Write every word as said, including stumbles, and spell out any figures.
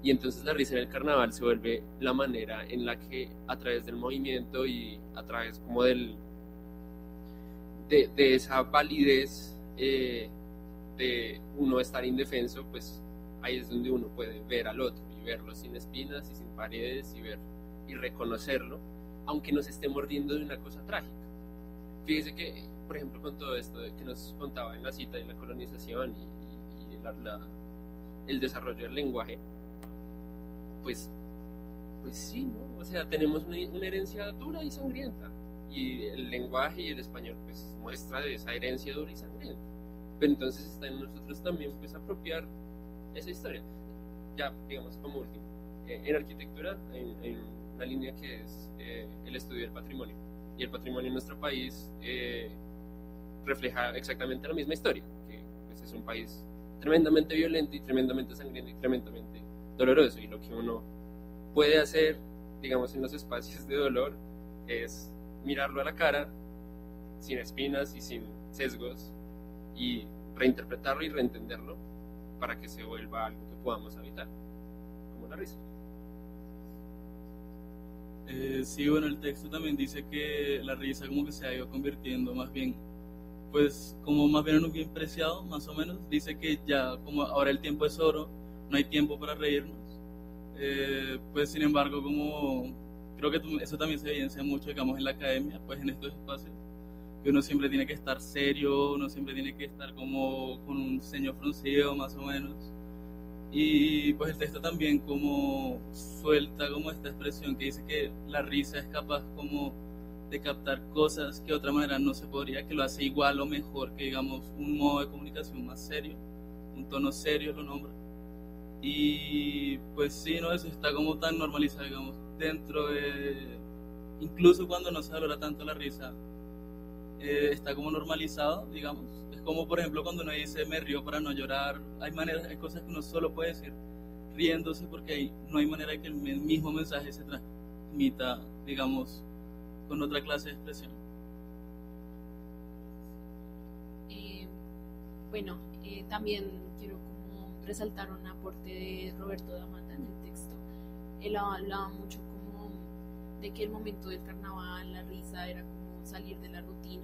Y entonces la risa en el carnaval se vuelve la manera en la que a través del movimiento y a través como del, de, de esa validez eh, de uno estar indefenso, pues ahí es donde uno puede ver al otro y verlo sin espinas y sin paredes y ver y reconocerlo, aunque nos esté mordiendo de una cosa trágica. Fíjese que, por ejemplo, con todo esto que nos contaba en la cita de la colonización y, y, y la, la, el desarrollo del lenguaje, pues, pues sí, ¿no? O sea, tenemos una, una herencia dura y sangrienta, y el lenguaje y el español, pues, muestra de esa herencia dura y sangrienta. Pero entonces está en nosotros también, pues, apropiar esa historia. Ya, digamos, como último, eh, en arquitectura hay, hay una línea que es eh, el estudio del patrimonio, y el patrimonio en nuestro país eh, refleja exactamente la misma historia, que pues, es un país tremendamente violento y tremendamente sangriento y tremendamente doloroso, y lo que uno puede hacer, digamos, en los espacios de dolor es mirarlo a la cara sin espinas y sin sesgos y reinterpretarlo y reentenderlo para que se vuelva algo que podamos habitar, como la risa. Eh, sí, bueno, el texto también dice que la risa como que se ha ido convirtiendo más bien, pues como más bien en un bien preciado, más o menos. Dice que ya como ahora el tiempo es oro, no hay tiempo para reírnos. Eh, pues sin embargo, como creo que eso también se evidencia mucho, digamos, en la academia, pues en estos espacios, que uno siempre tiene que estar serio, uno siempre tiene que estar como con un ceño fruncido, más o menos. Y pues el texto también como suelta como esta expresión que dice que la risa es capaz como de captar cosas que de otra manera no se podría, que lo hace igual o mejor que, digamos, un modo de comunicación más serio, un tono serio lo nombra. Y pues sí, no, eso está como tan normalizado, digamos, dentro de, incluso cuando no se valora tanto la risa, eh, está como normalizado, digamos. Es como, por ejemplo, cuando uno dice me río para no llorar, hay maneras, hay cosas que uno solo puede decir riéndose, porque hay, no hay manera de que el mismo mensaje se transmita, digamos, con otra clase de expresión. Eh, bueno, eh, también quiero como resaltar un aporte de Roberto Damata en el texto. Él hablaba mucho como de que el momento del carnaval, la risa, era como salir de la rutina,